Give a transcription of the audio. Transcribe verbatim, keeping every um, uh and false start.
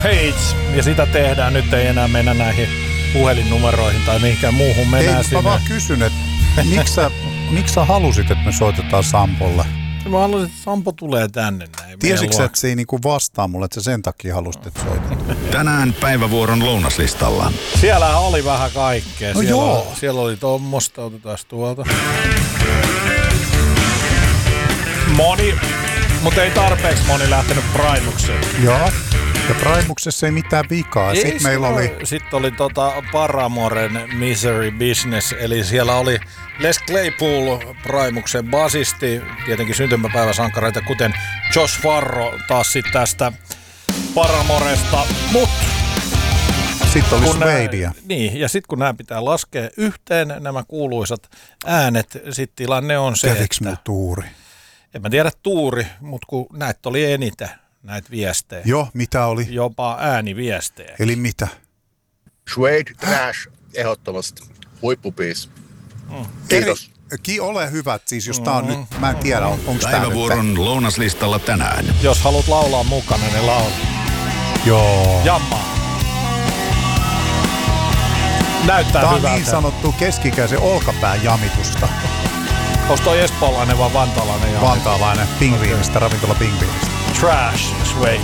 Page, ja sitä tehdään. Nyt ei enää mennä näihin puhelinnumeroihin tai mihinkään muuhun. Mennään Ei, sinne. mä vaan kysyn, että miksi sä, miksi sä halusit, että me soitetaan Sampolle? Mä haluaisin, että Sampo tulee tänne näin. Tiesitkö sä, että se ei niinku vastaa mulle, että sä sen takia halusit, että soitetaan? Tänään päivävuoron lounaslistalla. Siellä oli vähän kaikkea. No siellä, joo. siellä oli tommosta, otetaan tuolta. Moni, mutta ei tarpeeksi moni lähtenyt Primukseen. Joo. Ja Primuksessa ei mitään vikaa. Ei, Sitten meillä oli... Sitten oli tota Paramoren Misery Business, eli siellä oli Les Claypool, Primuksen basisti, tietenkin syntymäpäiväsankareita, kuten Josh Farro taas sitten tästä Paramoresta, mutta Sitten oli kun nää- Swadeä. Niin, ja sitten kun nämä pitää laskea yhteen, nämä kuuluisat äänet, sitten tilanne on se, Käviks että... muu tuuri? En mä tiedä tuuri, mutta kun näitä oli eniten, näitä viestejä. Joo, mitä oli? Jopa ääniviestejä. Eli mitä? Suede Trash, ehdottomasti. Huippupiis. Kiitos. Ki, ole hyvä, siis jos tää on nyt, mä en tiedä, on, onko tää nyt... Päivävuoron lounaslistalla tänään. Jos haluat laulaa mukana, niin laula. Joo. Jammaa. Näyttää Tää on hyvältä. niin sanottu keskikäisen olkapään jamitusta. Onko toi espoolainen vai vantaalainen? Vantaalainen pingviinistä, ravintola pingviinistä. Trash Suede.